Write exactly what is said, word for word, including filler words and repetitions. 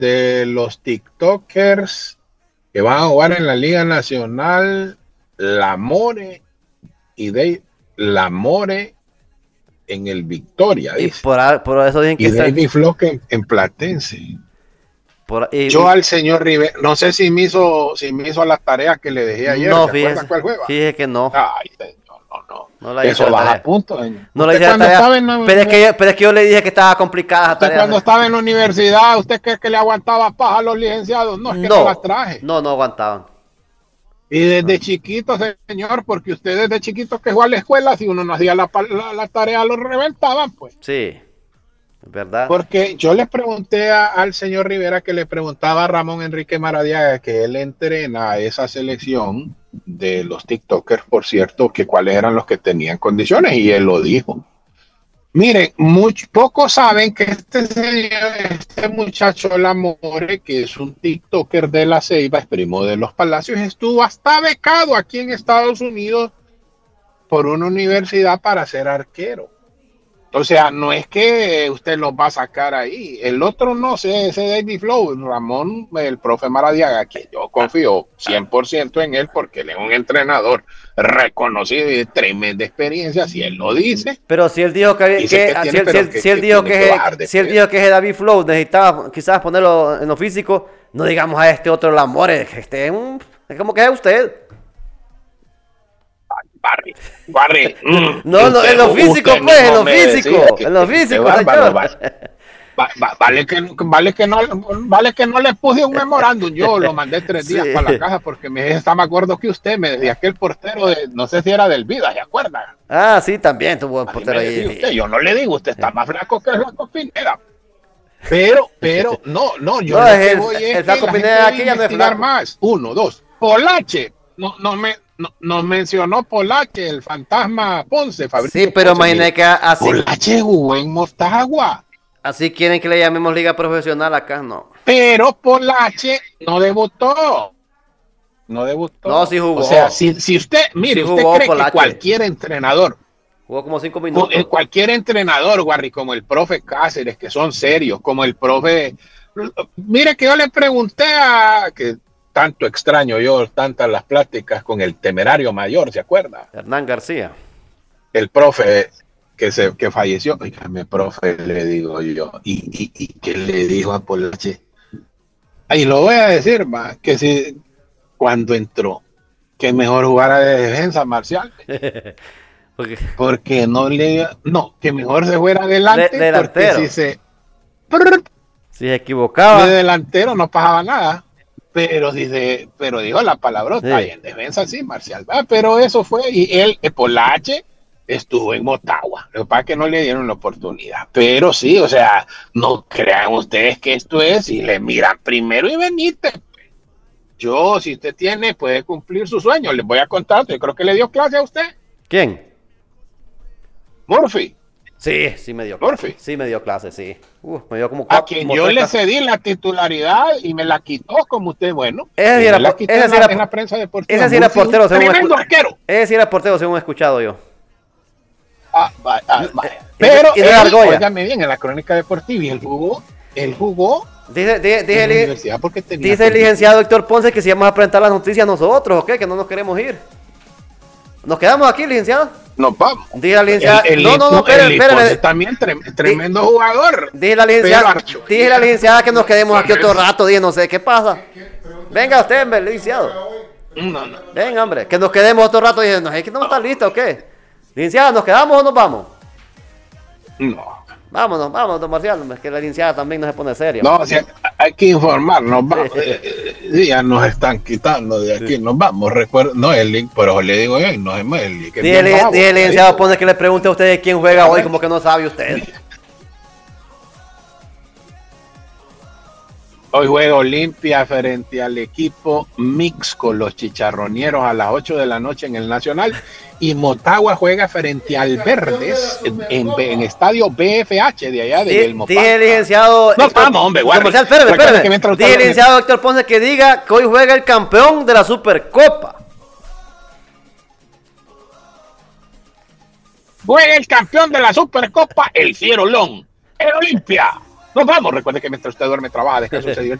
de los TikTokers que van a jugar en la Liga Nacional, Lamore y Dave Lamore en el Victoria, Y dice. por, por eso dicen que Y David está, Flock en, en Platense. por, y, Yo y, al señor Rivera, no sé si me hizo, si me hizo las tareas que le dejé ayer, no, ¿se acuerda fíjese, cuál juega? fíjese que no, Ay, señor, no, no. no la hice Eso la baja tarea. puntos, señor. No la Usted hice la cuando tarea, estaba en la, pero es que, yo- pero es que yo le dije que estaba complicada esa usted tarea. cuando estaba en la universidad, ¿usted cree que le aguantaba paja a los licenciados? No, es que no las No, traje. no, no aguantaban. Y desde chiquito, señor, porque usted desde chiquito que fue a la escuela, si uno no hacía la, la, la tarea, lo reventaban, pues. Sí, es verdad. Porque yo le pregunté a, al señor Rivera que le preguntaba a Ramón Enrique Maradiaga que él entrena a esa selección de los TikTokers, por cierto, que cuáles eran los que tenían condiciones, y él lo dijo. Miren, much, pocos saben que este señor, este muchacho Lamore, que es un TikToker de la Ceiba, es primo de los Palacios, estuvo hasta becado aquí en Estados Unidos por una universidad para ser arquero. O sea, no es que usted los va a sacar ahí. El otro no sé, ese David Flow, Ramón, el profe Maradiaga, que yo confío cien por ciento en él porque él es un entrenador reconocido y de tremenda experiencia, si él lo dice. Pero si él dijo que, Dice que que si tiene, él, si pero él, que, si él que dijo tiene que que, bajar de si él peso. dijo que David Flow necesitaba quizás ponerlo en lo físico, no digamos a este otro Lamore, que este es un, es como que es usted. Barry, Barry, mm, No, no, en lo físico, pues, en lo físico, en lo físico, bárbaro, señor. va, va, va, vale, que, vale, que no, vale que no le puse un memorándum, yo lo mandé tres días Sí. para la casa porque me está más acuerdo que usted, me decía que el portero, de, no sé si era del Vida, ¿se acuerda? Ah, sí, también tuvo un Así portero me decía usted, ahí. yo no le digo, usted está más flaco que el Flaco Pineda. Pero, pero, no, no, yo No, lo es que el, voy es el que flaco la gente Pineda debe aquí ya no es investigar flaco. más. Uno, dos. Polache, no, no me, no, nos mencionó Polache, el fantasma Ponce, Sí, Fabricio pero Ponce. imaginé Mire, que así, Polache jugó en Motagua, así quieren que le llamemos liga profesional acá, no. pero Polache no debutó. No No, debutó. sí O sea, jugó. si, si usted, Sí mire, usted jugó cree que Polache. cualquier entrenador, Jugó como cinco minutos. cualquier entrenador, Warry, como el profe Cáceres, que son serios, como el profe. Mire que yo le pregunté a. Que tanto extraño yo, tantas las pláticas con el temerario mayor, ¿se acuerda? Hernán García. El profe que, se, que falleció. Oígame, profe, le digo yo. ¿Y, y, y qué le dijo a Polache? Ahí lo voy a decir, va, que si cuando entró, que mejor jugara de defensa Marcial. Porque, Porque no le. No, que mejor se fuera de, adelante, porque si delantero. se. Si se De equivocaba. delantero no pasaba nada. Pero dice, pero dijo la palabrota, y Sí. en defensa sí, Marcial, ¿verdad? Pero eso fue, y él, el Polache, estuvo en Motagua. Lo que pasa es que no le dieron la oportunidad. Pero sí, o sea, no crean ustedes que esto es, y le miran primero y venite. Yo, si usted tiene, puede cumplir su sueño. Les voy a contar, yo creo que le dio clase a usted. ¿Quién? Murphy. Sí, sí me dio clase. Murphy. Sí me dio clase, sí. Uh, me dio como A cuatro, quien como yo tres le clases. cedí la titularidad y me la quitó, como usted, bueno, Ese sí y me era, la por- quitó ese en sí la, era, en la por- prensa deportiva. ese sí era Murphy, un portero, según tremendo escu- arquero. ese sí era portero, según he escuchado yo. Ah, va- ah, va. Eh, y no- Pero y no era él, Argolla. óigame bien, en la crónica deportiva, y él jugó, él jugó Dice, di- dice en el la li- universidad porque tenía dice el condiciones. licenciado Héctor Ponce que si vamos a presentar las noticias nosotros, ¿ok? Que no nos queremos ir. ¿Nos quedamos aquí, licenciado? Nos vamos. Dice la El, licenciada. el, No, no, no, el, espere, el espere. Ponce también trem- tremendo jugador. Dije la Pero licenciada, Archo, dije la licenciada que nos quedemos aquí otro rato, dije, no sé, ¿qué pasa? Venga usted, hombre, licenciado. no, no. Venga, hombre, que nos quedemos otro rato, dije, no, es que no está listo, ¿o qué? Licenciada, ¿nos quedamos o nos vamos? No. Vámonos, vámonos, don Marcial, es que la licenciada también no se pone seria. No, o sea, hay que informarnos, vamos. Eh, eh, ya nos están quitando de aquí, nos vamos. Recuerdo, no el link, pero le digo yo, no es más el link. es Dije, bien li- bravo, dije, ahí. licenciado, pone que le pregunte a usted quién juega hoy, como que no sabe usted. Hoy juega Olimpia frente al equipo Mix con los chicharroneros a las ocho de la noche en el Nacional. Y Motagua juega frente al Verdes en, en, en estadio B F H de allá de Di- Belmopán. Dije, licenciado. No, Héctor- vamos, hombre, don guarda. Marcial, espérame, Recuerde espérame. que mientras usted Dije, habla- licenciado Héctor Ponce que diga que hoy juega el campeón de la Supercopa. Juega el campeón de la Supercopa, el Fierolón, el Olimpia. Nos vamos. Recuerde que mientras usted duerme, trabaja, descansa, se divierte.